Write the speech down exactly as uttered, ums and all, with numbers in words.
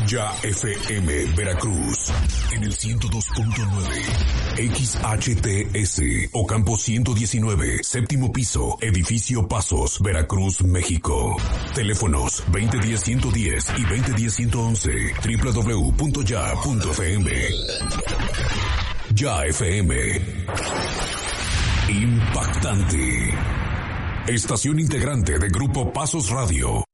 Ya F M Veracruz en el ciento dos punto nueve, X H T S Ocampo ciento diecinueve, séptimo piso, edificio Pasos, Veracruz, México. Teléfonos veinte diez ciento diez y veinte diez ciento once, doble u doble u doble u punto ya punto f m. Ya F M. Impactante. Estación integrante de Grupo Pasos Radio.